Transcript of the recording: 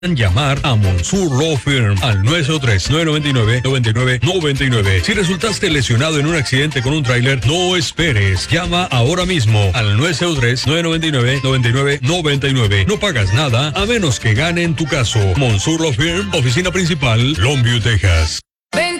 Llamar a Monsur Law Firm al 903-999-9999. Si resultaste lesionado en un accidente con un tráiler, no esperes. Llama ahora mismo al 903-999-9999. No pagas nada a menos que gane en tu caso. Monsur Law Firm, oficina principal, Longview, Texas.